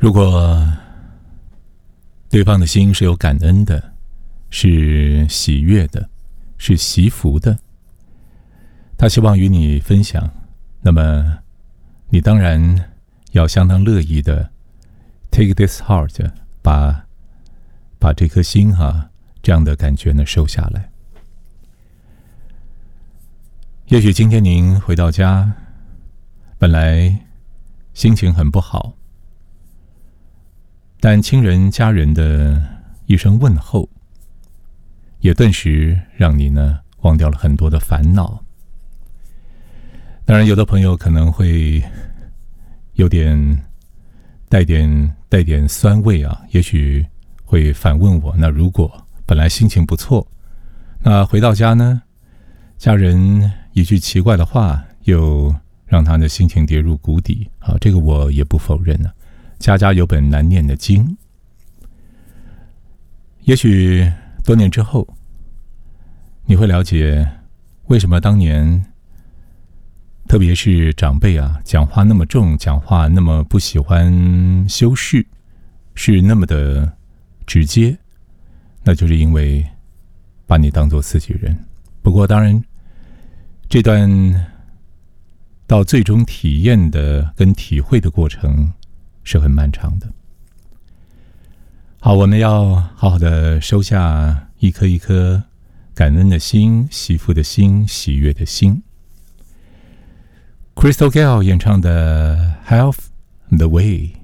如果对方的心是有感恩的，是喜悦的，是惜福的，他希望与你分享，那么你当然要相当乐意的 take this heart， 把这颗心这样的感觉呢收下来。也许今天您回到家，本来心情很不好，但亲人家人的一声问候，也顿时让你呢忘掉了很多的烦恼。当然有的朋友可能会有点带点酸味也许会反问我，那如果本来心情不错，那回到家呢，家人一句奇怪的话又让他的心情跌入谷底这个我也不否认家家有本难念的经。也许多年之后，你会了解为什么当年特别是长辈讲话那么重，讲话那么不喜欢修饰，是那么的直接，那就是因为把你当作自己人。不过当然这段到最终体验的跟体会的过程是很漫长的。好，我们要好好的收下一颗一颗感恩的心，惜福的心，喜悦的心。Crystal Gayle 演唱的 Half the Way。